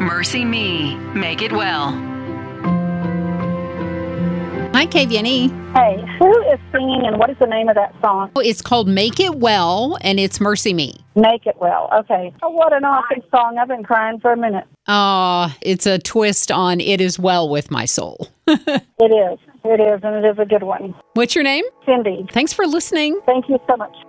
Mercy Me, Make It Well. Hi, KVNE. Hey, who is singing and what is the name of that song? It's called Make It Well, and it's Mercy Me. Make It Well. Okay. Oh, what an awesome song. I've been crying for a minute. It's a twist on It Is Well With My Soul. It is. It is, and it is a good one. What's your name? Cindy. Thanks for listening. Thank you so much.